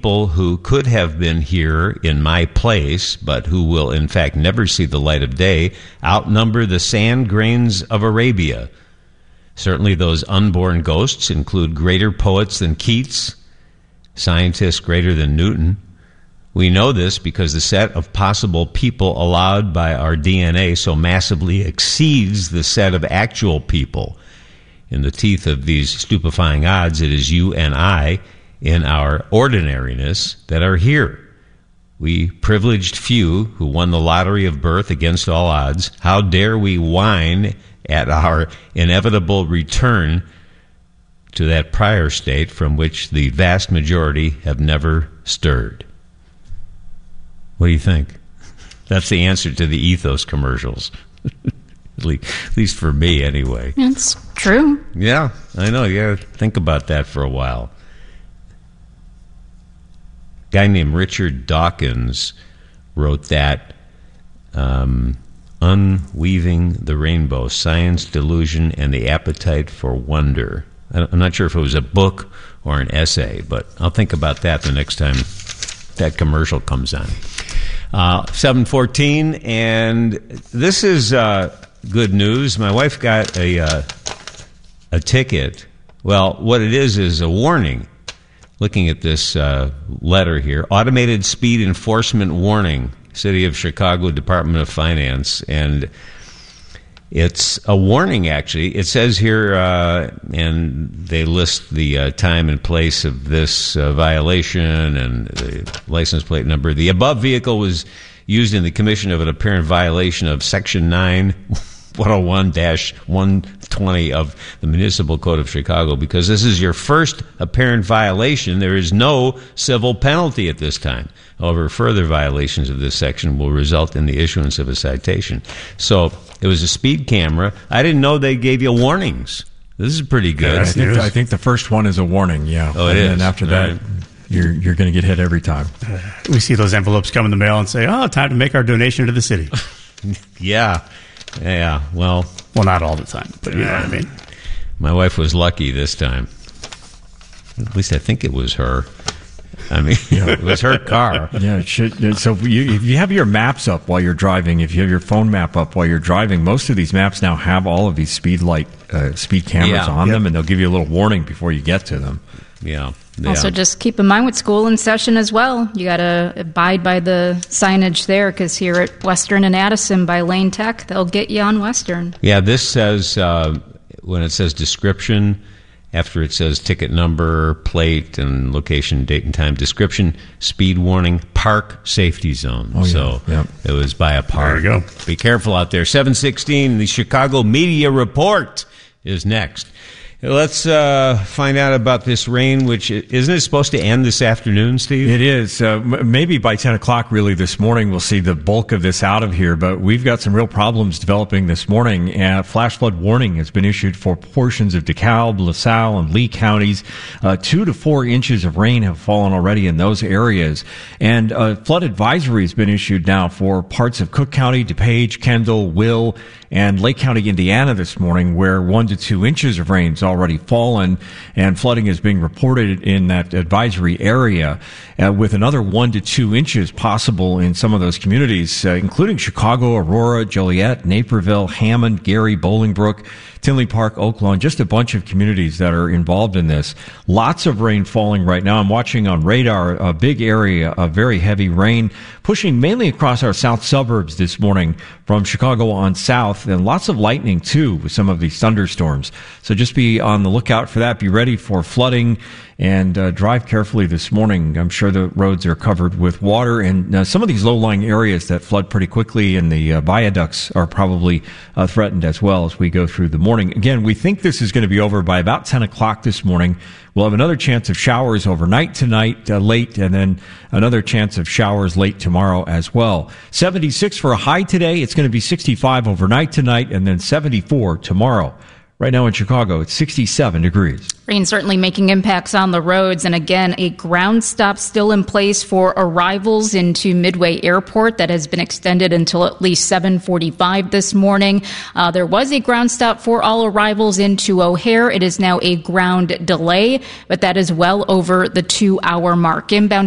people who could have been here in my place, but who will in fact never see the light of day, outnumber the sand grains of Arabia. Certainly those unborn ghosts include greater poets than Keats, scientists greater than Newton. We know this because the set of possible people allowed by our DNA so massively exceeds the set of actual people. In the teeth of these stupefying odds, it is you and I, in our ordinariness, that are here. We privileged few who won the lottery of birth against all odds, how dare we whine at our inevitable return to that prior state from which the vast majority have never stirred? What do you think? That's the answer to the Ethos commercials. At least for me, anyway. It's true. Yeah, I know. You got to think about that for a while. A guy named Richard Dawkins wrote that, Unweaving the Rainbow, Science, Delusion, and the Appetite for Wonder. I'm not sure if it was a book or an essay, but I'll think about that the next time that commercial comes on. 7:14, and this is good news. My wife got a ticket. Well, what it is a warning. Looking at this letter here, Automated Speed Enforcement Warning, City of Chicago Department of Finance, and it's a warning, actually. It says here, and they list the time and place of this violation and the license plate number. The above vehicle was used in the commission of an apparent violation of Section 9-101-120 of the Municipal Code of Chicago. Because this is your first apparent violation, there is no civil penalty at this time. However, further violations of this section will result in the issuance of a citation. So it was a speed camera. I didn't know they gave you warnings. This is pretty good. Yeah, I think the first one is a warning, yeah. Oh, it is. And after that, right, you're going to get hit every time. We see those envelopes come in the mail and say, time to make our donation to the city. Yeah. Well, not all the time, but you know what I mean. My wife was lucky this time. At least I think it was her. I mean, it was her car. Yeah, it should. So if you have your maps up while you're driving, if you have your phone map up while you're driving, most of these maps now have all of these speed cameras on them, and they'll give you a little warning before you get to them. Yeah. Also, just keep in mind with school in session as well. You got to abide by the signage there, because here at Western and Addison by Lane Tech, they'll get you on Western. Yeah, this says, when it says description, after it says ticket number, plate, and location, date and time, description, speed warning, park safety zone. It was by a park. There you go. Be careful out there. 7:16, the Chicago Media Report is next. Let's find out about this rain, which isn't it supposed to end this afternoon, Steve? It is. Maybe by 10 o'clock, really, this morning, we'll see the bulk of this out of here. But we've got some real problems developing this morning. Flash flood warning has been issued for portions of DeKalb, LaSalle, and Lee counties. 2 to 4 inches of rain have fallen already in those areas. And flood advisory has been issued now for parts of Cook County, DuPage, Kendall, Will, and Lake County, Indiana this morning, where 1 to 2 inches of rain's already fallen, and flooding is being reported in that advisory area, with another 1 to 2 inches possible in some of those communities, including Chicago, Aurora, Joliet, Naperville, Hammond, Gary, Bolingbrook, Tinley Park, Oaklawn, just a bunch of communities that are involved in this. Lots of rain falling right now. I'm watching on radar a big area of very heavy rain pushing mainly across our south suburbs this morning from Chicago on south, and lots of lightning too with some of these thunderstorms. So just be on the lookout for that. Be ready for flooding and drive carefully this morning. I'm sure the roads are covered with water, and some of these low-lying areas that flood pretty quickly and the viaducts are probably threatened as well as we go through the morning. Again, we think this is going to be over by about 10 o'clock this morning. We'll have another chance of showers overnight tonight, late, and then another chance of showers late tomorrow as well. 76 for a high today. It's going to be 65 overnight tonight, and then 74 tomorrow. Right now in Chicago, it's 67 degrees. Rain certainly making impacts on the roads. And again, a ground stop still in place for arrivals into Midway Airport that has been extended until at least 7:45 this morning. There was a ground stop for all arrivals into O'Hare. It is now a ground delay, but that is well over the 2-hour mark. Inbound